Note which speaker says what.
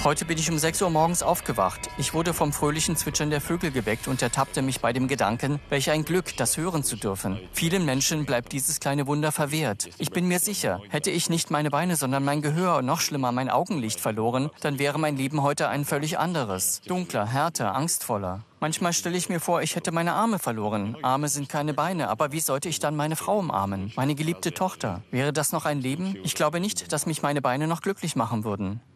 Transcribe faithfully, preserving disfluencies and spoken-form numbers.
Speaker 1: Heute bin ich um sechs Uhr morgens aufgewacht. Ich wurde vom fröhlichen Zwitschern der Vögel geweckt und ertappte mich bei dem Gedanken, welch ein Glück, das hören zu dürfen. Vielen Menschen bleibt dieses kleine Wunder verwehrt. Ich bin mir sicher, hätte ich nicht meine Beine, sondern mein Gehör und noch schlimmer mein Augenlicht verloren, dann wäre mein Leben heute ein völlig anderes. Dunkler, härter, angstvoller. Manchmal stelle ich mir vor, ich hätte meine Arme verloren. Arme sind keine Beine, aber wie sollte ich dann meine Frau umarmen? Meine geliebte Tochter. Wäre das noch ein Leben? Ich glaube nicht, dass mich meine Beine noch glücklich machen würden.